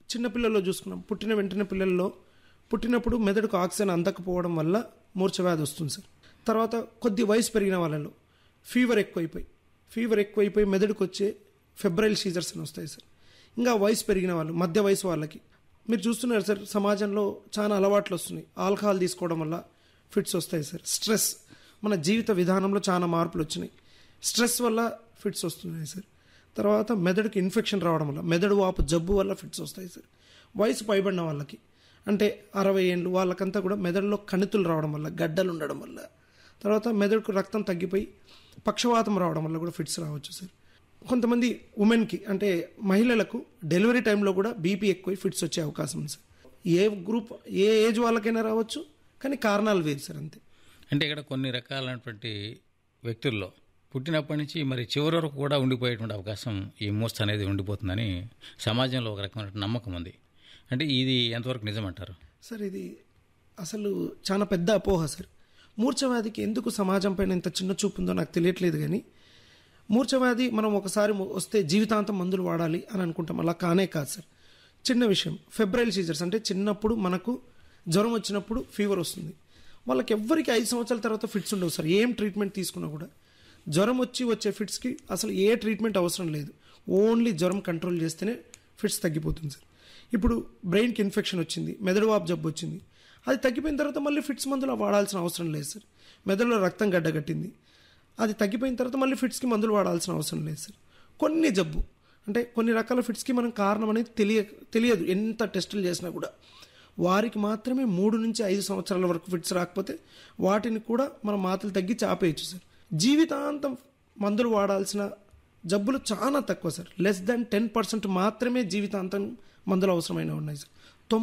చిన్నపిల్లల్లో చూసుకున్నాం, పుట్టిన వెంటనే పిల్లల్లో పుట్టినప్పుడు మెదడుకు ఆక్సిజన్ అందకపోవడం వల్ల మూర్ఛవ్యాధి వస్తుంది సార్. తర్వాత కొద్ది వయసు పెరిగిన వాళ్ళలో ఫీవర్ ఎక్కువైపోయి మెదడుకు వచ్చే ఫెబ్రైల్ సీజర్స్ అని వస్తాయి సార్. ఇంకా వయసు పెరిగిన వాళ్ళు, మధ్య వయసు వాళ్ళకి మీరు చూస్తున్నారు సార్, సమాజంలో చాలా అలవాట్లు వస్తున్నాయి. ఆల్కహాల్ తీసుకోవడం వల్ల ఫిట్స్ వస్తాయి సార్. స్ట్రెస్, మన జీవిత విధానంలో చాలా మార్పులు వచ్చినాయి, స్ట్రెస్ వల్ల ఫిట్స్ వస్తున్నాయి సార్. తర్వాత మెదడుకి ఇన్ఫెక్షన్ రావడం వల్ల, మెదడు వాపు జబ్బు వల్ల ఫిట్స్ వస్తాయి సార్. వయసు పైబడిన వాళ్ళకి అంటే 60 ఏళ్ళు వాళ్ళకంతా కూడా మెదడులో కణితులు రావడం వల్ల, గడ్డలు ఉండడం వల్ల, తర్వాత మెదడుకు రక్తం తగ్గిపోయి పక్షవాతం రావడం వల్ల కూడా ఫిట్స్ రావచ్చు సార్. కొంతమంది ఉమెన్కి అంటే మహిళలకు డెలివరీ టైంలో కూడా బీపీ ఎక్కువై ఫిట్స్ వచ్చే అవకాశం ఉంది సార్. ఏ గ్రూప్, ఏ ఏజ్ వాళ్ళకైనా రావచ్చు, కానీ కారణాలు వేరు సార్ అంతే. అంటే ఇక్కడ కొన్ని రకాలైనటువంటి వ్యక్తుల్లో పుట్టినప్పటి నుంచి మరి చివరి వరకు కూడా ఉండిపోయేటువంటి అవకాశం ఈ మూర్ఛ అనేది ఉండిపోతుందని సమాజంలో ఒక రకమైన నమ్మకం ఉంది. అంటే ఇది ఎంతవరకు నిజమంటారు సార్? ఇది అసలు చాలా పెద్ద అపోహ సార్. మూర్ఛవ్యాధికి ఎందుకు సమాజం పైన ఇంత చిన్న చూపు ఉందో నాకు తెలియట్లేదు. కానీ మూర్ఛవ్యాధి మనం ఒకసారి వస్తే జీవితాంతం మందులు వాడాలి అని అనుకుంటాం, అలా కానే కాదు సార్. చిన్న విషయం, ఫెబ్రైల్ సీజర్స్ అంటే చిన్నప్పుడు మనకు జ్వరం వచ్చినప్పుడు ఫీవర్ వస్తుంది. వాళ్ళకి ఎవ్వరికి 5 సంవత్సరాల తర్వాత ఫిట్స్ ఉండవు సార్. ఏం ట్రీట్మెంట్ తీసుకున్నా కూడా జ్వరం వచ్చే ఫిట్స్కి అసలు ఏ ట్రీట్మెంట్ అవసరం లేదు. ఓన్లీ జ్వరం కంట్రోల్ చేస్తేనే ఫిట్స్ తగ్గిపోతుంది సార్. ఇప్పుడు బ్రెయిన్కి ఇన్ఫెక్షన్ వచ్చింది, మెదడు వాపు జబ్బు వచ్చింది, అది తగ్గిపోయిన తర్వాత మళ్ళీ ఫిట్స్ మందులు వాడాల్సిన అవసరం లేదు సార్. మెదడులో రక్తం గడ్డగట్టింది, అది తగ్గిపోయిన తర్వాత మళ్ళీ ఫిట్స్కి మందులు వాడాల్సిన అవసరం లేదు సార్. కొన్ని జబ్బు అంటే కొన్ని రకాల ఫిట్స్కి మనం కారణం అనేది తెలియదు, ఎంత టెస్టులు చేసినా కూడా. వారికి మాత్రమే 3 నుంచి 5 సంవత్సరాల వరకు ఫిట్స్ రాకపోతే వాటిని కూడా మనం మాత్రలు తగ్గించి ఆపేయచ్చు సార్. జీవితాంతం మందులు వాడాల్సిన జబ్బులు చాలా తక్కువ సార్. లెస్ దాన్ 10% మాత్రమే జీవితాంతం మందులు అవసరమైన ఉన్నాయి సార్.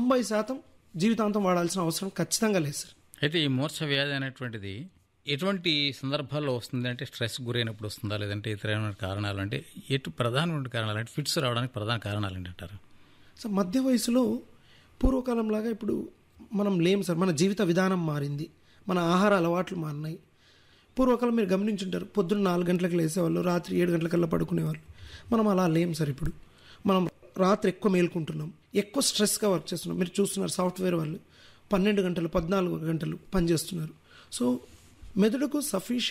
90% జీవితాంతం వాడాల్సిన అవసరం ఖచ్చితంగా లేదు సార్. అయితే ఈ మూర్ఛ వ్యాధి అనేటువంటిది ఎటువంటి సందర్భాల్లో వస్తుంది? అంటే స్ట్రెస్ గురైనప్పుడు వస్తుందా, లేదంటే ఇతరమైన కారణాలు? అంటే ప్రధానమైన కారణాలు అంటే ఫిట్స్ రావడానికి ప్రధాన కారణాలు ఏంటంటారు సార్? మధ్య వయసులో పూర్వకాలంలాగా ఇప్పుడు మనం లేము సార్. మన జీవిత విధానం మారింది, మన ఆహార అలవాట్లు మారినాయి. పూర్వకాలం మీరు గమనించుంటారు, పొద్దున్న 4 గంటలకు లేసేవాళ్ళు, రాత్రి 7 గంటలకల్లా పడుకునేవాళ్ళు. మనం అలా లేము సార్. ఇప్పుడు మనం రాత్రి ఎక్కువ మేల్కుంటున్నాం, ఎక్కువ స్ట్రెస్గా వర్క్ చేస్తున్నాం. మీరు చూస్తున్నారు సాఫ్ట్వేర్ వాళ్ళు 12 గంటలు 14 గంటలు పనిచేస్తున్నారు. సో మెదడుకు